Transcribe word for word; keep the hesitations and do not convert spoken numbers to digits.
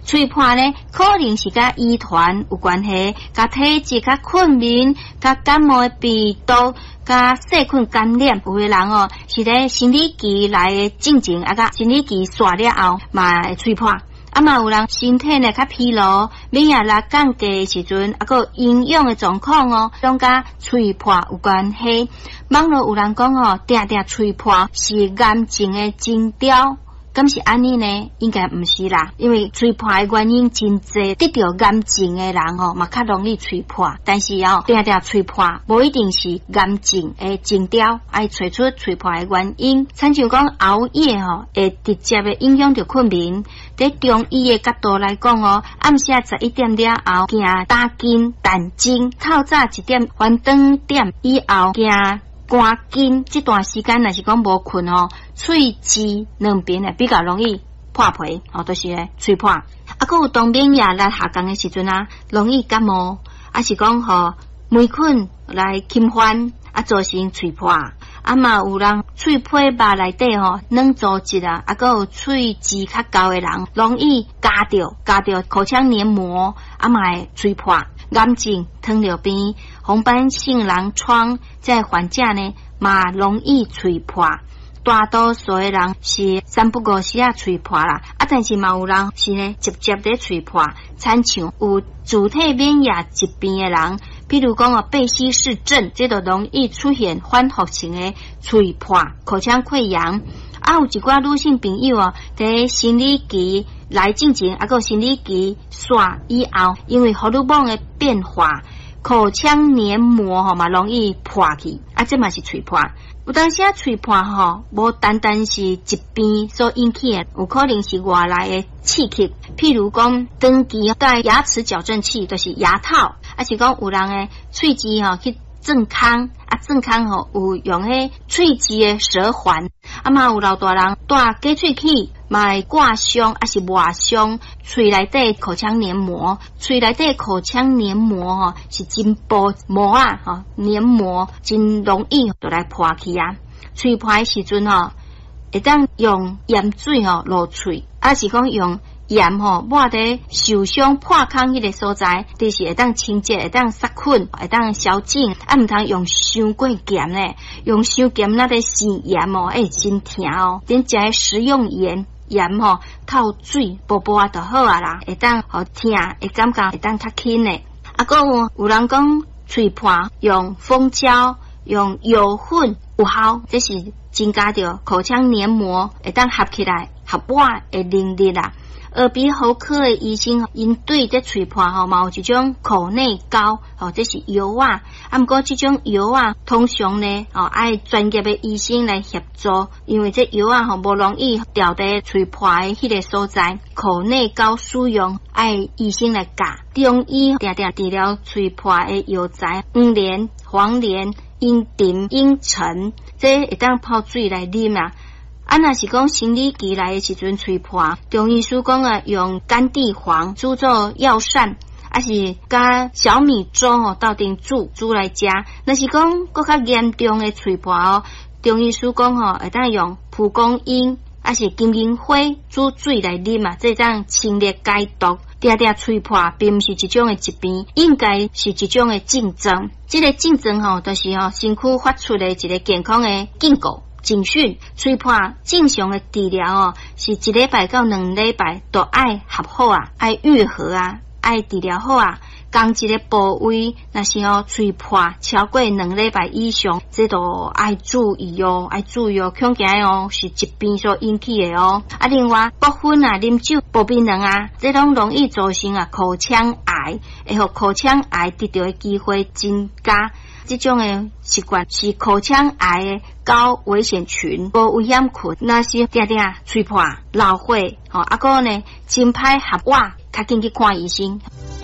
喙破呢，可能是甲遗传有关系，甲体质、甲困眠、甲感冒的鼻毒、甲细菌感染。有的人哦，是咧生理期来的进前，啊，甲生理期煞了后，嘛会喙破。啊嘛有人身体呢较疲劳，免疫力降低的时阵，啊个营养的状况哦，拢甲喙破有关系。网络有人讲哦，定定喙破是癌症的征兆。咁是安尼呢？应该唔是啦，因为喙破的原因真济，得到癌症的人哦，嘛较容易喙破。但是哦，定定喙破无一定是癌症的征兆，爱找出喙破的原因。亲像讲熬夜哦，会直接的影响到困眠。在中医的角度来讲哦，暗时十一点了后，惊打筋、胆经；透早一点翻灯点以后，惊肝筋。这段时间若是讲无困哦，喙齿两边呢比较容易破皮哦，就是咧喙破。啊，佮有当免疫力下降的时阵啊，容易感冒，啊是讲吼霉菌来侵犯，啊造成喙破。啊嘛有人喙皮肉内底吼软组织啊，啊佮有喙齿较高的人，容易夹着夹着口腔黏膜，啊嘛会喙破。癌症、糖尿病、红斑性狼疮这患者呢，嘛容易喙破。大多数的人是三不五时啊喙破啦，啊但是嘛有人是呢直接咧喙破，亲像有自体免疫疾病的人，比如讲哦贝希氏症，这就容易出现反复性的喙破、口腔溃疡。啊有一寡女性朋友哦，在生理期来进前，啊个生理期煞以后，因为荷尔蒙的变化，口腔黏膜吼嘛容易破去，啊这嘛是喙破。有当时啊喙破吼，无单单是疾病所引起的，有可能是外来的刺激，譬如讲长期戴牙齿矫正器，就是牙套，啊是讲有人的喙齿吼去正康，啊正康吼有用迄喙齿的舌环，啊嘛有老大人戴假喙器。嘛会刮伤，还是磨伤喙内底口腔黏膜。喙内底口腔黏膜吼是真薄膜啊，吼黏膜真容易就来破去啊。喙破的时阵吼，会当用盐水吼落喙，啊是讲用盐吼抹在受伤破孔迄个所在，就是会当清洁，会当杀菌，会当消肿，啊毋通用伤过咸咧，用伤咸那个生盐哦，会真疼哦。点食食用盐。盐吼透水薄薄啊就好啊啦，会当好疼，会感觉会当较轻的。啊，个有有人讲喙破用蜂胶、用油粉有效，这是增加着口腔黏膜会当合起来，合瓦会凝力啦。耳鼻喉科的医生，因对这喙破吼，嘛有一种口内膏，吼，这是药啊。啊，不过这种药啊，通常呢，哦，爱专业的医生来协助，因为这药啊，吼，无容易调在喙破的迄个所在。口内膏使用，爱医生来教。中医定定治疗喙破的药材，黄连、黄连、茵菘、茵陈，这会当泡水来啉啊。啊，若是讲生理期来的时阵喙破，中医师讲啊，用甘地黄煮做药膳，啊是加小米粥吼斗阵煮煮来食。若是讲搁较严重的喙破哦，中医师讲吼会当用蒲公英，啊是金银花煮水来啉啊，这样清热解毒。定定喙破并毋是一种的疾病，应该是一种的症状。这个症状吼，就是吼身躯发出的一个健康的警告。警讯，喙破正常的治疗哦，是一礼拜到两礼拜都爱合好啊，爱愈合啊，爱治疗好啊。讲一个部位，若是哦喙破超过两礼拜以上，这都爱注意哦，爱注意哦，恐惊哦是疾病所引起的哦。啊，另外国粉啊、啉酒、薄槟榔啊，这拢容易造成啊口腔癌，会互口腔癌得到的机会增加。这种的习惯是口腔癌的高危险群、高危险群，那是定定喙破、老血，吼，啊个呢真歹合瓦，较紧去看医生。